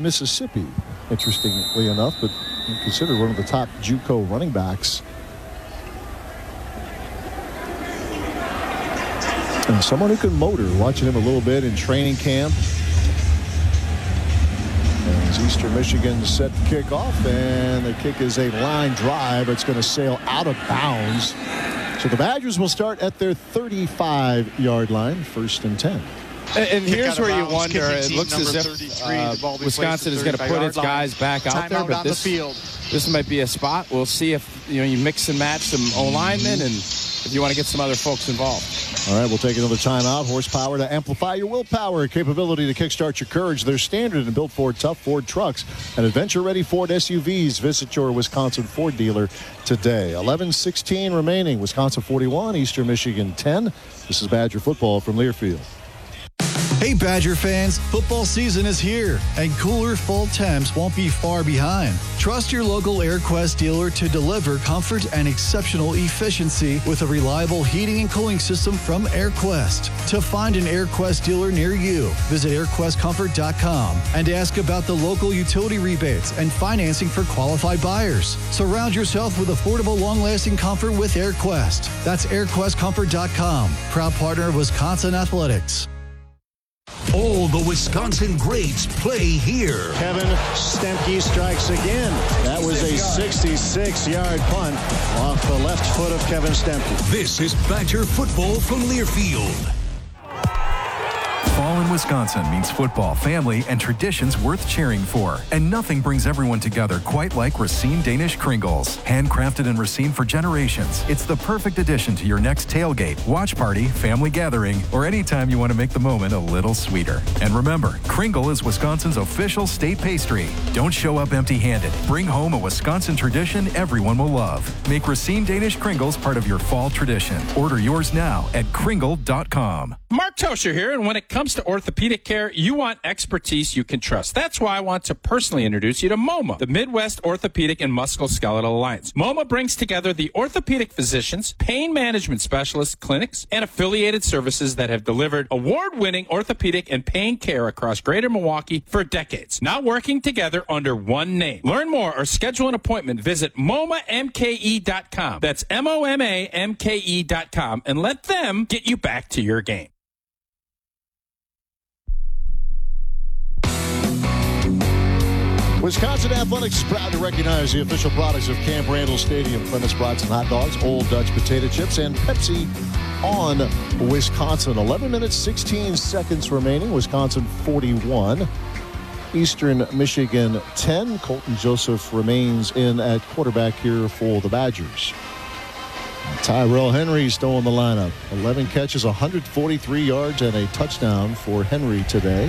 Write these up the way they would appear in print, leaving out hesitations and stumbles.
Mississippi, interestingly enough, but considered one of the top JUCO running backs. And someone who can motor, watching him a little bit in training camp. As Eastern Michigan set to kick off, and the kick is a line drive. It's going to sail out of bounds. So the Badgers will start at their 35-yard line, 1st and 10. And here's where you wonder, it looks as if Wisconsin is going to put its guys back out there, but this might be a spot. We'll see if you mix and match some O-linemen and if you want to get some other folks involved. All right, we'll take another timeout. Horsepower to amplify your willpower. Capability to kickstart your courage. They're standard and built for tough Ford trucks and adventure-ready Ford SUVs. Visit your Wisconsin Ford dealer today. 11:16 remaining. Wisconsin 41, Eastern Michigan 10. This is Badger football from Learfield. Hey Badger fans, football season is here, and cooler fall temps won't be far behind. Trust your local AirQuest dealer to deliver comfort and exceptional efficiency with a reliable heating and cooling system from AirQuest. To find an AirQuest dealer near you, visit airquestcomfort.com and ask about the local utility rebates and financing for qualified buyers. Surround yourself with affordable, long-lasting comfort with AirQuest. That's airquestcomfort.com, proud partner of Wisconsin Athletics. All the Wisconsin greats play here. Kevin Stemke strikes again. That was a 66-yard punt off the left foot of Kevin Stemke. This is Badger football from Learfield. Fall in Wisconsin means football, family, and traditions worth cheering for. And nothing brings everyone together quite like Racine Danish Kringles. Handcrafted in Racine for generations, it's the perfect addition to your next tailgate, watch party, family gathering, or anytime you want to make the moment a little sweeter. And remember, Kringle is Wisconsin's official state pastry. Don't show up empty-handed. Bring home a Wisconsin tradition everyone will love. Make Racine Danish Kringles part of your fall tradition. Order yours now at kringle.com. Mark Tosher here, and when it comes to orthopedic care, you want expertise you can trust. That's why I want to personally introduce you to MoMA, the Midwest Orthopedic and Musculoskeletal Alliance. MoMA brings together the orthopedic physicians, pain management specialists, clinics, and affiliated services that have delivered award-winning orthopedic and pain care across greater Milwaukee for decades, now working together under one name. Learn more or schedule an appointment. Visit MoMaMKE.com. That's MoMaMKE.com, and let them get you back to your game. Wisconsin Athletics is proud to recognize the official products of Camp Randall Stadium: Plymouth Brats and Hot Dogs, Old Dutch Potato Chips, and Pepsi on Wisconsin. 11 minutes, 16 seconds remaining. Wisconsin 41, Eastern Michigan 10. Colton Joseph remains in at quarterback here for the Badgers. Tyrell Henry still in the lineup. 11 catches, 143 yards, and a touchdown for Henry today.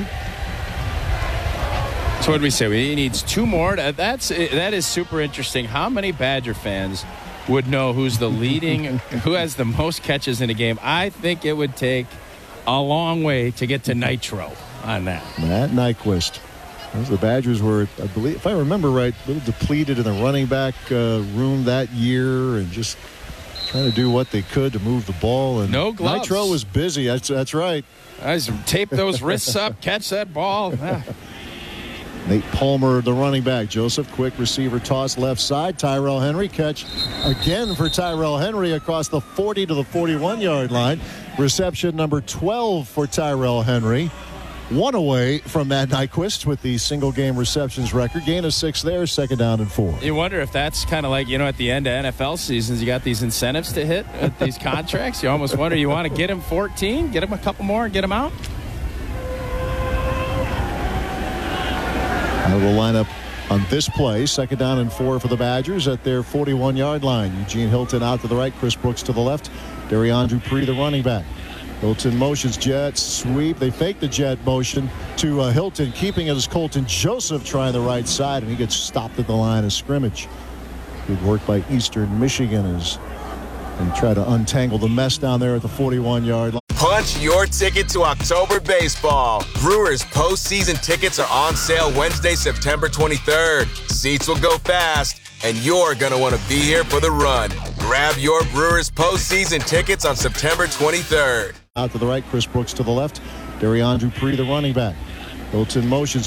So what did we say? He needs 2 more. That is super interesting. How many Badger fans would know who's the leading, who has the most catches in a game? I think it would take a long way to get to Nitro on that. Matt Nyquist. The Badgers were, I believe, if I remember right, a little depleted in the running back room that year, and just trying to do what they could to move the ball. And no gloves. Nitro was busy. That's right. I just tape those wrists up, catch that ball. Nate Palmer, the running back. Joseph, quick receiver toss left side. Tyrell Henry, catch again for Tyrell Henry across the 40 to the 41-yard line. Reception number 12 for Tyrell Henry. 1 away from Matt Nyquist with the single-game receptions record. Gain of 6 there, 2nd down and 4. You wonder if that's kind of like, at the end of NFL seasons, you got these incentives to hit with these contracts. You almost wonder, you want to get him 14, get him a couple more, and get him out? Out of the lineup on this play, 2nd down and 4 for the Badgers at their 41-yard line. Eugene Hilton out to the right, Chris Brooks to the left. Darian Dupree, the running back. Hilton motions, jet sweep. They fake the jet motion to Hilton. Keeping it is Colton Joseph trying the right side, and he gets stopped at the line of scrimmage. Good work by Eastern Michigan as they try to untangle the mess down there at the 41-yard line. Punch your ticket to October baseball. Brewers postseason tickets are on sale Wednesday, September 23rd. Seats will go fast, and you're going to want to be here for the run. Grab your Brewers postseason tickets on September 23rd. Out to the right, Chris Brooks to the left. Darian Dupree, the running back. Hilton motions.